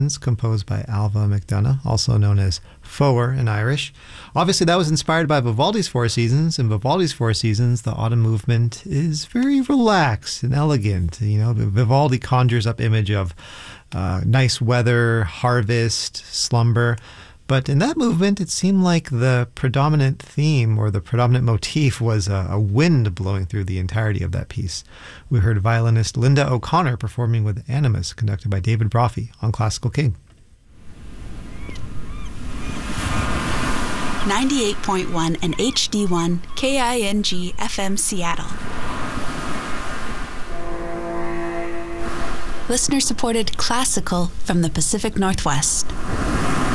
composed by Alva McDonough, also known as Fower in Irish. Obviously, that was inspired by Vivaldi's Four Seasons. In Vivaldi's Four Seasons, the autumn movement is very relaxed and elegant. You know, Vivaldi conjures up image of nice weather, harvest, slumber. But in that movement, it seemed like the predominant theme or the predominant motif was a wind blowing through the entirety of that piece. We heard violinist Linda O'Connor performing with Animus, conducted by David Brophy on Classical King. 98.1 and HD1 KING FM Seattle. Listener-supported classical from the Pacific Northwest.